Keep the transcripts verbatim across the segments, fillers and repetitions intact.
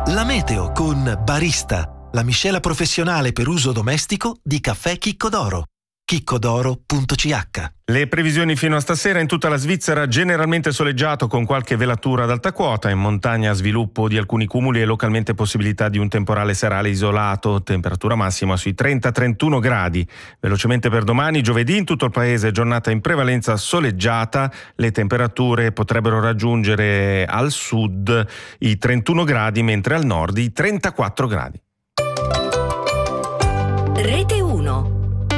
La meteo con Barista, la miscela professionale per uso domestico di caffè Chicco d'Oro. chiccodoro punto c h. Le previsioni fino a stasera: in tutta la Svizzera generalmente soleggiato con qualche velatura ad alta quota, in montagna sviluppo di alcuni cumuli e localmente possibilità di un temporale serale isolato, temperatura massima sui trenta trentuno gradi. Velocemente per domani, giovedì, in tutto il paese giornata in prevalenza soleggiata, le temperature potrebbero raggiungere al sud i trentuno gradi, mentre al nord i trentaquattro gradi. Rete uno.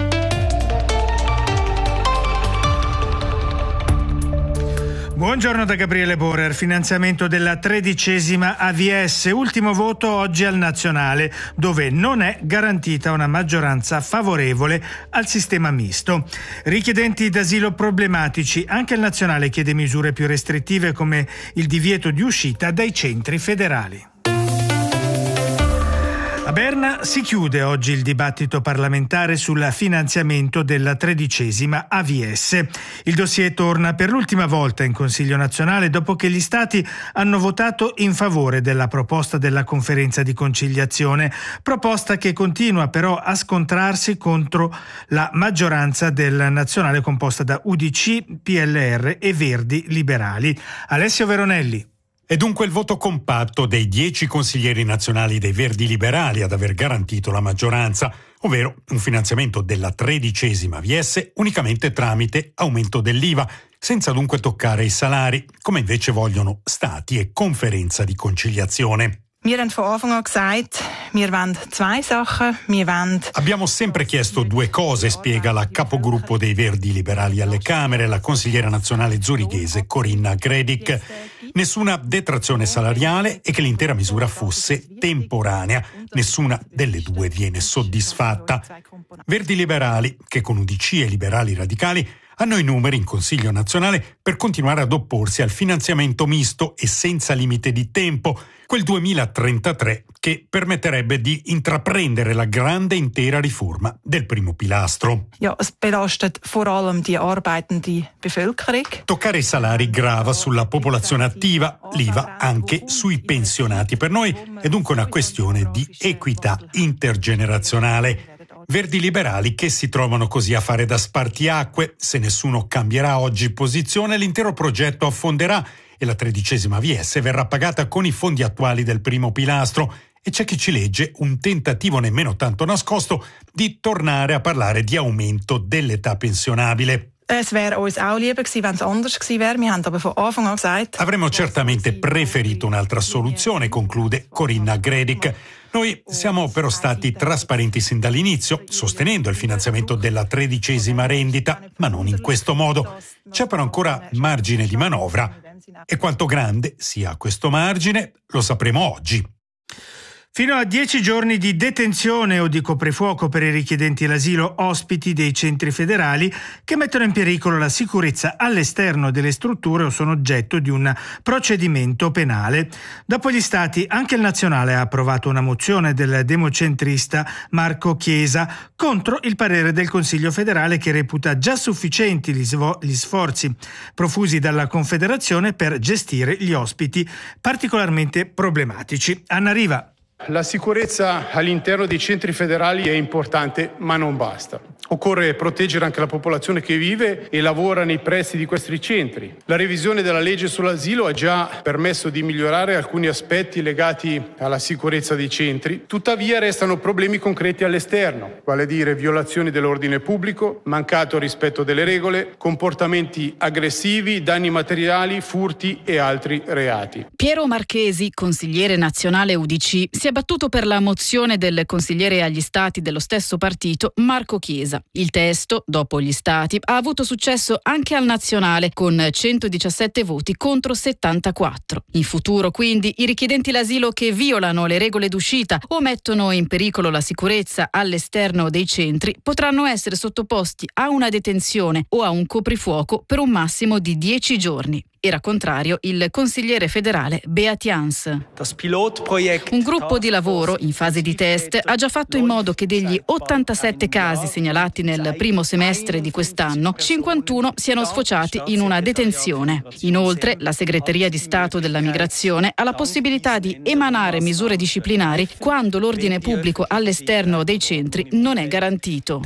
Buongiorno da Gabriele Borer. Finanziamento della tredicesima A V S, ultimo voto oggi al nazionale, dove non è garantita una maggioranza favorevole al sistema misto. Richiedenti d'asilo problematici, anche il nazionale chiede misure più restrittive come il divieto di uscita dai centri federali. A Berna si chiude oggi il dibattito parlamentare sul finanziamento della tredicesima A V S. Il dossier torna per l'ultima volta in Consiglio nazionale dopo che gli Stati hanno votato in favore della proposta della conferenza di conciliazione, proposta che continua però a scontrarsi contro la maggioranza del nazionale composta da U D C, P L R e Verdi Liberali. Alessio Veronelli. È dunque il voto compatto dei dieci consiglieri nazionali dei Verdi Liberali ad aver garantito la maggioranza, ovvero un finanziamento della tredicesima A V S unicamente tramite aumento dell'I V A, senza dunque toccare i salari, come invece vogliono Stati e conferenza di conciliazione. Wir haben von Anfang an gesagt, wir wollen zwei Sachen. Wir wollen... Abbiamo sempre chiesto due cose, spiega la capogruppo dei Verdi Liberali alle Camere, la consigliera nazionale zurighese Corinna Gredic. Nessuna detrazione salariale e che l'intera misura fosse temporanea. Nessuna delle due viene soddisfatta. Verdi Liberali, che con U D C e Liberali Radicali hanno i numeri in Consiglio nazionale per continuare ad opporsi al finanziamento misto e senza limite di tempo, quel duemilatrentatré che permetterebbe di intraprendere la grande intera riforma del primo pilastro. Ja, es belastet vor allem die arbeitende Bevölkerung. Toccare i salari grava sulla popolazione attiva, l'I V A anche sui pensionati. Per noi è dunque una questione di equità intergenerazionale. Verdi Liberali che si trovano così a fare da spartiacque. Se nessuno cambierà oggi posizione, l'intero progetto affonderà e la tredicesima A V S verrà pagata con i fondi attuali del primo pilastro. E c'è chi ci legge un tentativo nemmeno tanto nascosto di tornare a parlare di aumento dell'età pensionabile. Es wäre uns auch lieber gewesen, wenn es anders gewesen wäre. Wir haben aber von Anfang an gesagt... Avremmo certamente preferito un'altra soluzione, conclude Corinna Gredic. Noi siamo però stati trasparenti sin dall'inizio, sostenendo il finanziamento della tredicesima rendita, ma non in questo modo. C'è però ancora margine di manovra e quanto grande sia questo margine lo sapremo oggi. Fino a dieci giorni di detenzione o di coprifuoco per i richiedenti l'asilo ospiti dei centri federali che mettono in pericolo la sicurezza all'esterno delle strutture o sono oggetto di un procedimento penale. Dopo gli Stati, anche il nazionale ha approvato una mozione del democentrista Marco Chiesa contro il parere del Consiglio federale che reputa già sufficienti gli, svo- gli sforzi profusi dalla Confederazione per gestire gli ospiti particolarmente problematici. Anna Riva. La sicurezza all'interno dei centri federali è importante, ma non basta. Occorre proteggere anche la popolazione che vive e lavora nei pressi di questi centri. La revisione della legge sull'asilo ha già permesso di migliorare alcuni aspetti legati alla sicurezza dei centri, tuttavia restano problemi concreti all'esterno, vale a dire violazioni dell'ordine pubblico, mancato rispetto delle regole, comportamenti aggressivi, danni materiali, furti e altri reati. Piero Marchesi, consigliere nazionale U D C, si è battuto per la mozione del consigliere agli Stati dello stesso partito Marco Chiesa. Il testo, dopo gli Stati, ha avuto successo anche al nazionale con centodiciassette voti contro settantaquattro. In futuro, quindi, i richiedenti l'asilo che violano le regole d'uscita o mettono in pericolo la sicurezza all'esterno dei centri potranno essere sottoposti a una detenzione o a un coprifuoco per un massimo di dieci giorni. Era contrario il consigliere federale Beat Jans. Un gruppo di lavoro in fase di test ha già fatto in modo che degli ottantasette casi segnalati nel primo semestre di quest'anno, cinquantuno siano sfociati in una detenzione. Inoltre, la Segreteria di Stato della Migrazione ha la possibilità di emanare misure disciplinari quando l'ordine pubblico all'esterno dei centri non è garantito.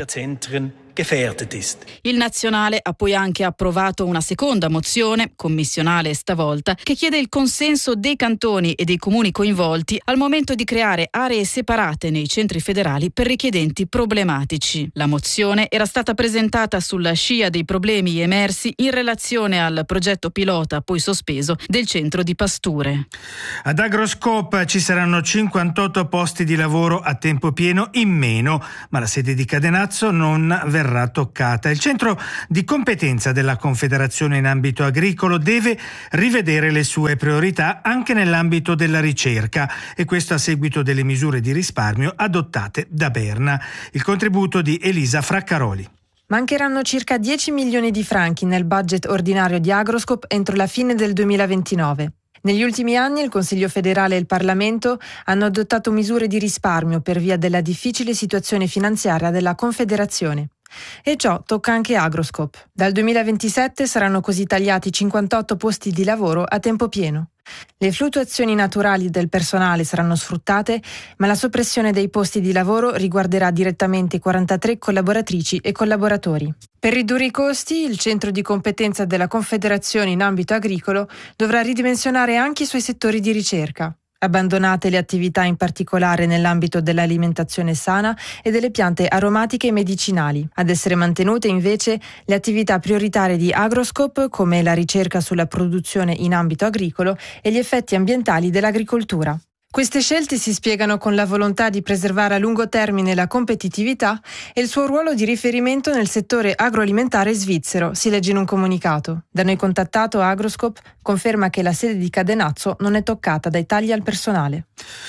Il Nazionale ha poi anche approvato una seconda mozione, commissionale stavolta, che chiede il consenso dei cantoni e dei comuni coinvolti al momento di creare aree separate nei centri federali per richiedenti problematici. La mozione era stata presentata sulla scia dei problemi emersi in relazione al progetto pilota, poi sospeso, del centro di Pasture. Ad Agroscope ci saranno cinquantotto posti di lavoro a tempo pieno in meno, ma la sede di Cadenazzo non verrà verrà toccata. Il centro di competenza della Confederazione in ambito agricolo deve rivedere le sue priorità anche nell'ambito della ricerca, e questo a seguito delle misure di risparmio adottate da Berna. Il contributo di Elisa Fraccaroli. Mancheranno circa dieci milioni di franchi nel budget ordinario di Agroscope entro la fine del duemilaventinove. Negli ultimi anni il Consiglio federale e il Parlamento hanno adottato misure di risparmio per via della difficile situazione finanziaria della Confederazione. E ciò tocca anche Agroscope. Dal duemilaventisette saranno così tagliati cinquantotto posti di lavoro a tempo pieno. Le fluttuazioni naturali del personale saranno sfruttate, ma la soppressione dei posti di lavoro riguarderà direttamente quarantatré collaboratrici e collaboratori. Per ridurre i costi, il centro di competenza della Confederazione in ambito agricolo dovrà ridimensionare anche i suoi settori di ricerca. Abbandonate le attività in particolare nell'ambito dell'alimentazione sana e delle piante aromatiche e medicinali. Ad essere mantenute invece le attività prioritarie di Agroscope, come la ricerca sulla produzione in ambito agricolo e gli effetti ambientali dell'agricoltura. Queste scelte si spiegano con la volontà di preservare a lungo termine la competitività e il suo ruolo di riferimento nel settore agroalimentare svizzero, si legge in un comunicato. Da noi contattato, Agroscope conferma che la sede di Cadenazzo non è toccata dai tagli al personale.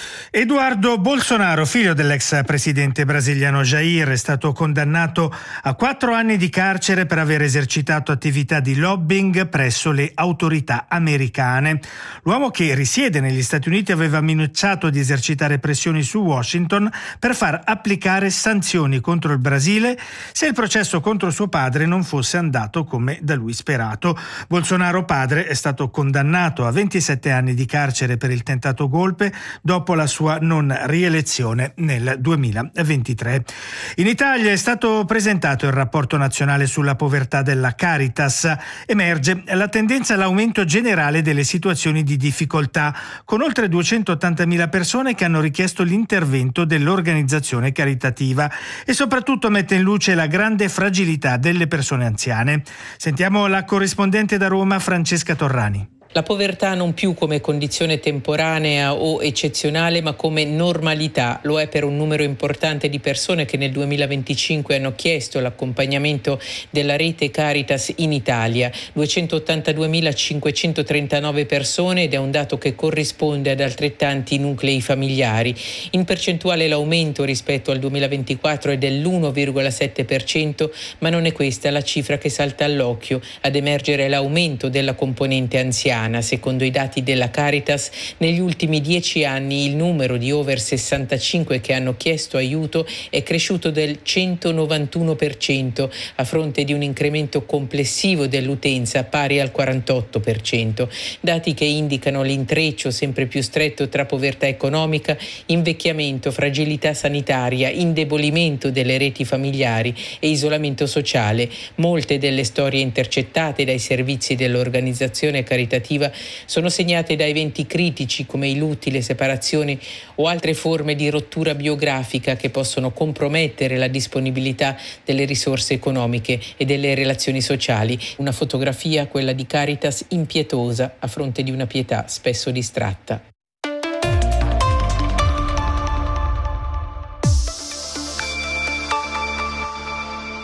Eduardo Bolsonaro, figlio dell'ex presidente brasiliano Jair, è stato condannato a quattro anni di carcere per aver esercitato attività di lobbying presso le autorità americane. L'uomo, che risiede negli Stati Uniti, aveva minacciato di esercitare pressioni su Washington per far applicare sanzioni contro il Brasile se il processo contro suo padre non fosse andato come da lui sperato. Bolsonaro padre è stato condannato a ventisette anni di carcere per il tentato golpe dopo la sua non rielezione nel duemilaventitré. In Italia è stato presentato il rapporto nazionale sulla povertà della Caritas. Emerge la tendenza all'aumento generale delle situazioni di difficoltà, con oltre duecentottantamila persone che hanno richiesto l'intervento dell'organizzazione caritativa, e soprattutto mette in luce la grande fragilità delle persone anziane. Sentiamo la corrispondente da Roma, Francesca Torrani. La povertà non più come condizione temporanea o eccezionale, ma come normalità. Lo è per un numero importante di persone che nel duemilaventicinque hanno chiesto l'accompagnamento della rete Caritas in Italia. duecentottantaduemilacinquecentotrentanove persone, ed è un dato che corrisponde ad altrettanti nuclei familiari. In percentuale l'aumento rispetto al duemilaventiquattro è dell'uno virgola sette per cento, ma non è questa la cifra che salta all'occhio. Ad emergere l'aumento della componente anziana. Secondo i dati della Caritas, negli ultimi dieci anni il numero di over sessantacinque che hanno chiesto aiuto è cresciuto del centonovantuno per cento, a fronte di un incremento complessivo dell'utenza pari al quarantotto per cento. Dati che indicano l'intreccio sempre più stretto tra povertà economica, invecchiamento, fragilità sanitaria, indebolimento delle reti familiari e isolamento sociale. Molte delle storie intercettate dai servizi dell'organizzazione caritativa sono segnate da eventi critici come i lutti, le separazioni o altre forme di rottura biografica che possono compromettere la disponibilità delle risorse economiche e delle relazioni sociali. Una fotografia, quella di Caritas, impietosa a fronte di una pietà spesso distratta.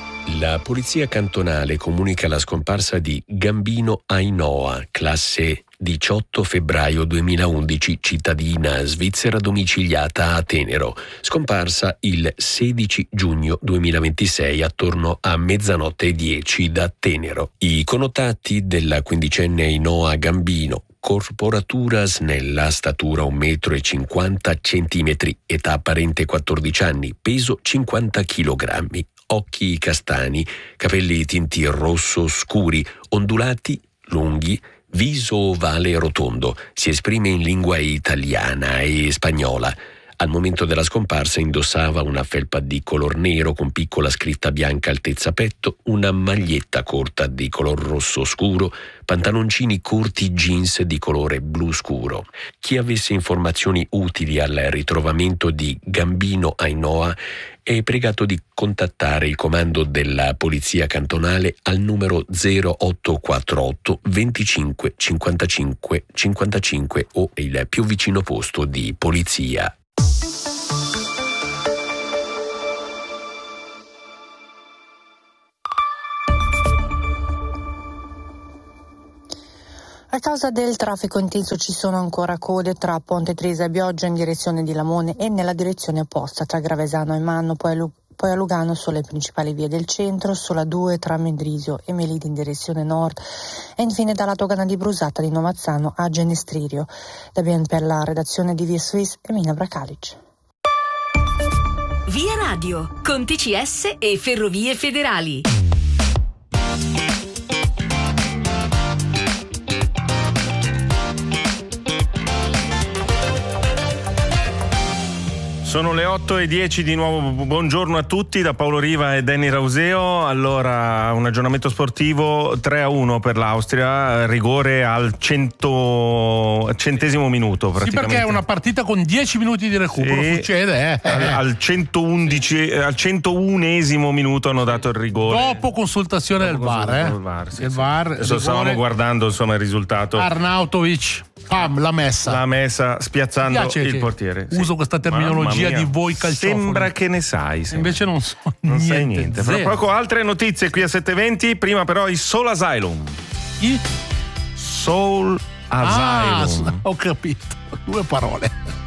La polizia cantonale comunica la scomparsa di Gambino Ainoa, classe diciotto febbraio duemilaundici, cittadina svizzera domiciliata a Tenero, scomparsa il sedici giugno duemilaventisei attorno a mezzanotte e dieci da Tenero. I connotati della quindicenne Ainhoa Gambino, corporatura snella, statura un metro e cinquanta centimetri, età apparente quattordici anni, peso cinquanta chilogrammi, occhi castani, capelli tinti rosso scuri, ondulati, lunghi, viso ovale rotondo, si esprime in lingua italiana e spagnola. Al momento della scomparsa indossava una felpa di color nero con piccola scritta bianca altezza petto, una maglietta corta di color rosso scuro, pantaloncini corti jeans di colore blu scuro. Chi avesse informazioni utili al ritrovamento di Gambino Ainhoa è pregato di contattare il comando della Polizia Cantonale al numero zero otto quattro otto venticinque cinquantacinque cinquantacinque o il più vicino posto di polizia. A causa del traffico intenso ci sono ancora code tra Ponte Tresa e Bioggia in direzione di Lamone e nella direzione opposta tra Gravesano e Manno, poi a, Lu- poi a Lugano sulle principali vie del centro, sulla due tra Mendrisio e Melide in direzione nord e infine dalla dogana di Brusata di Novazzano a Genestririo. Da ben per la redazione di Via Suisse, Emina Bracalic. Via Radio, con T C S e Ferrovie Federali. Sono le otto e dieci di nuovo, buongiorno a tutti da Paolo Riva e Danny Rauseo. Allora, un aggiornamento sportivo tre a uno per l'Austria, rigore al cento, centesimo minuto praticamente. Sì, perché è una partita con dieci minuti di recupero, sì, succede eh. al, al centoundici, al centounesimo minuto hanno dato il rigore. Dopo consultazione Dopo del V A R, eh. del V A R, sì, il sì. V A R, Adesso stavamo guardando insomma il risultato. Arnautovic, pam, l'ha messa. L'ha messa spiazzando piace il che portiere. Uso sì. questa terminologia di voi calciofoni. Sembra che ne sai. Sembra. Invece non so non niente. sai niente. Fra poco altre notizie qui a sette e venti. Prima però i Soul Asylum. I? Soul Asylum. Ah, ho capito. Due parole.